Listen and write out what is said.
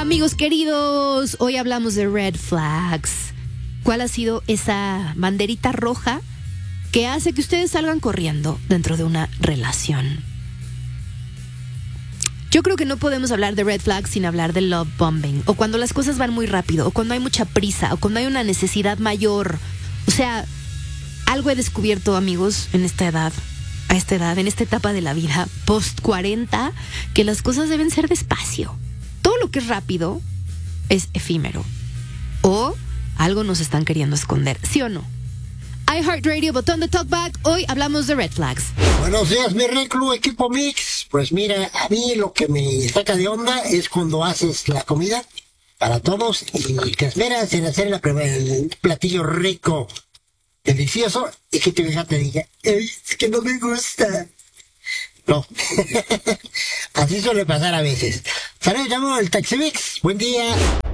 Amigos queridos, hoy hablamos de red flags. ¿Cuál ha sido esa banderita roja que hace que ustedes salgan corriendo dentro de una relación? Yo creo que no podemos hablar de red flags sin hablar de love bombing, o cuando las cosas van muy rápido, o cuando hay mucha prisa, o cuando hay una necesidad mayor. O sea, algo he descubierto, amigos, en esta edad, en esta etapa de la vida, post 40, que las cosas deben ser despacio. Todo lo que es rápido es efímero. O algo nos están queriendo esconder, ¿sí o no? iHeartRadio, botón de talkback. Hoy hablamos de red flags. Buenos días, mi reclu, equipo mix. Pues mira, a mí lo que me saca de onda es cuando haces la comida para todos y te esperas en hacer el platillo rico, delicioso, y que tu hija te diga, es que no me gusta. No. Así suele pasar a veces. Saludos, llamo el Taxi Mix. Buen día.